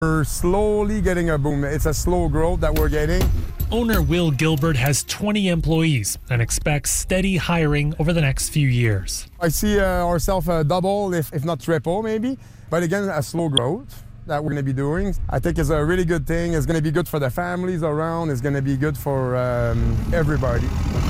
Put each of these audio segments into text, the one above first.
We're slowly getting a boom. It's a slow growth that we're getting. Owner Will Gilbert has 20 employees and expects steady hiring over the next few years. I see ourselves double, if not triple maybe. But again, a slow growth that we're going to be doing. I think it's a really good thing. It's going to be good for the families around. It's going to be good for everybody.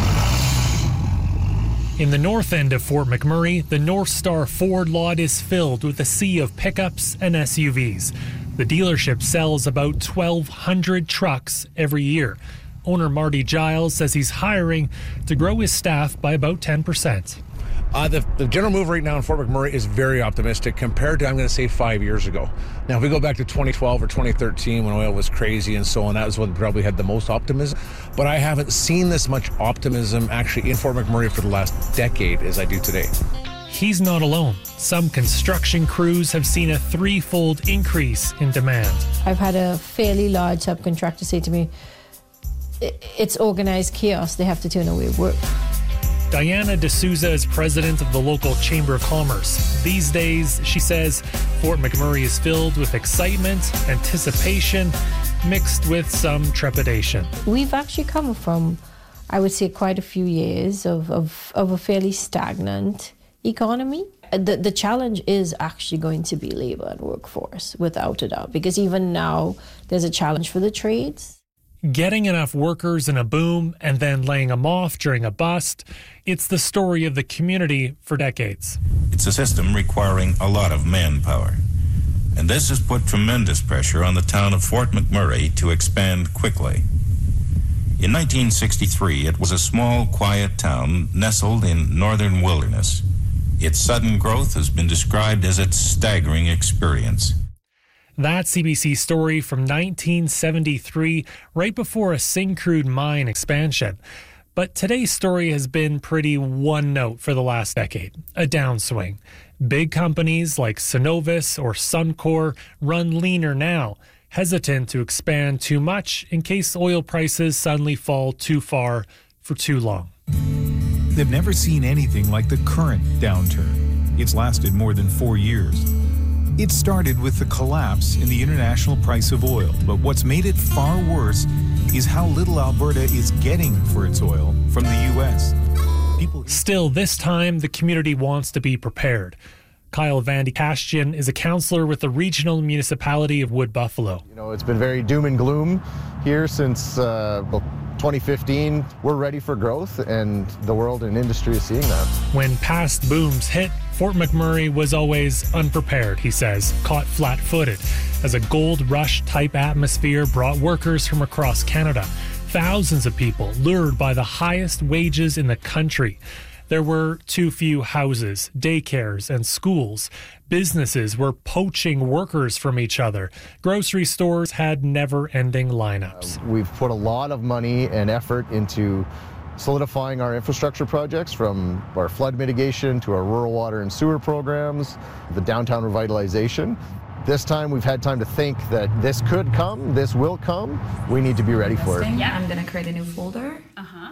In the north end of Fort McMurray, the North Star Ford lot is filled with a sea of pickups and SUVs. The dealership sells about 1,200 trucks every year. Owner Marty Giles says he's hiring to grow his staff by about 10%. The general move right now in Fort McMurray is very optimistic compared to, I'm going to say, 5 years ago. Now, if we go back to 2012 or 2013 when oil was crazy and so on, that was when probably had the most optimism. But I haven't seen this much optimism actually in Fort McMurray for the last decade as I do today. He's not alone. Some construction crews have seen a threefold increase in demand. I've had a fairly large subcontractor say to me, it's organized chaos, they have to turn away work. Diana D'Souza is president of the local Chamber of Commerce. These days, she says, Fort McMurray is filled with excitement, anticipation, mixed with some trepidation. We've actually come from, I would say, quite a few years of a fairly stagnant economy. The challenge is actually going to be labor and workforce, without a doubt, because even now there's a challenge for the trades. Getting enough workers in a boom and then laying them off during a bust, it's the story of the community for decades. It's a system requiring a lot of manpower. And this has put tremendous pressure on the town of Fort McMurray to expand quickly. In 1963, it was a small, quiet town nestled in northern wilderness. Its sudden growth has been described as its staggering experience. That's CBC story from 1973, right before a Syncrude mine expansion. But today's story has been pretty one note for the last decade, a downswing. Big companies like Cenovus or Suncor run leaner now, hesitant to expand too much in case oil prices suddenly fall too far for too long. They've never seen anything like the current downturn. It's lasted more than 4 years. It started with the collapse in the international price of oil, but what's made it far worse is how little Alberta is getting for its oil from the U.S. Still, this time, the community wants to be prepared. Kyle Van Castian is a councillor with the regional municipality of Wood Buffalo. You know, it's been very doom and gloom here since 2015. We're ready for growth, and the world and industry is seeing that. When past booms hit, Fort McMurray was always unprepared, he says, caught flat-footed, as a gold rush-type atmosphere brought workers from across Canada. Thousands of people lured by the highest wages in the country. There were too few houses, daycares, and schools. Businesses were poaching workers from each other. Grocery stores had never-ending lineups. We've put a lot of money and effort into solidifying our infrastructure projects, from our flood mitigation to our rural water and sewer programs, the downtown revitalization. This time we've had time to think that this could come, this will come. We need to be ready for it. Yeah, I'm going to create a new folder.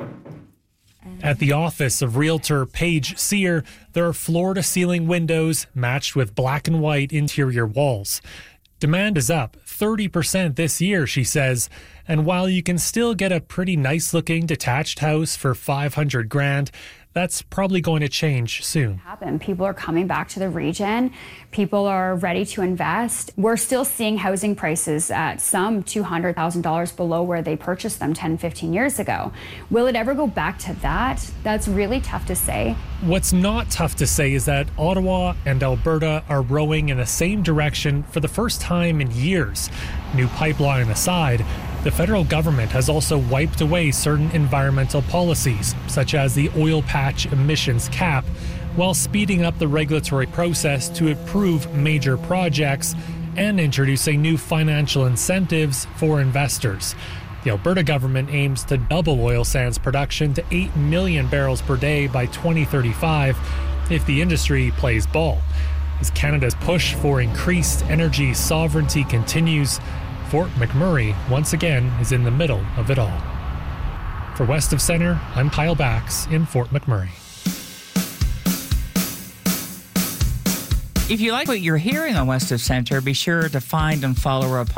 At the office of Realtor Paige Sear, there are floor-to-ceiling windows matched with black and white interior walls. Demand is up 30% this year, she says, and while you can still get a pretty nice-looking detached house for $500,000, that's probably going to change soon. People are coming back to the region. People are ready to invest. We're still seeing housing prices at some $200,000 below where they purchased them 10, 15 years ago. Will it ever go back to that? That's really tough to say. What's not tough to say is that Ottawa and Alberta are rowing in the same direction for the first time in years. New pipeline aside, the federal government has also wiped away certain environmental policies, such as the oil patch emissions cap, while speeding up the regulatory process to approve major projects and introducing new financial incentives for investors. The Alberta government aims to double oil sands production to 8 million barrels per day by 2035 if the industry plays ball. As Canada's push for increased energy sovereignty continues, Fort McMurray, once again, is in the middle of it all. For West of Centre, I'm Kyle Bax in Fort McMurray. If you like what you're hearing on West of Center, be sure to find and follow our